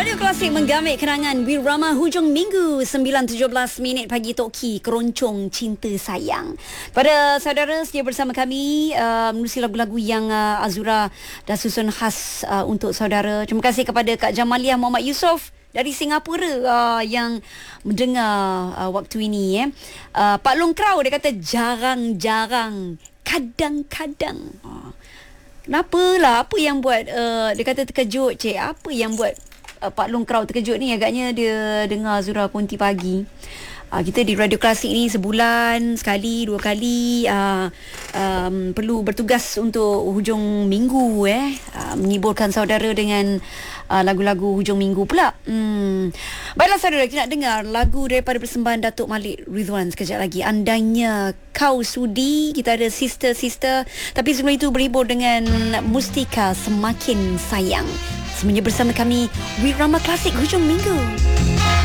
Radio Klasik menggamit kenangan Wirama hujung minggu 9.17 pagi Toki Keroncong Cinta Sayang. Pada saudara sedia bersama kami menerusi lagu-lagu yang Azura dah susun khas untuk saudara. Terima kasih kepada Kak Jamaliah Muhammad Yusof dari Singapura yang mendengar waktu ini. Pak Long Krau dia kata jarang-jarang, kadang-kadang. Kenapalah? Apa yang buat dia kata terkejut, cik? Apa yang buat Pak Long Krau terkejut ni? Agaknya dia dengar Azura Konti Pagi. Kita di Radio Klasik ni sebulan sekali, 2 kali perlu bertugas untuk hujung minggu menghiburkan saudara dengan lagu-lagu hujung minggu pula. Baiklah saudara, kita nak dengar lagu daripada persembahan Datuk Malik Ridwan sekejap lagi. Andainya Kau Sudi. Kita ada Sister Sister, tapi sebelum itu berhibur dengan Mustika Semakin Sayang. Semuanya bersama kami Wirama Klasik hujung minggu.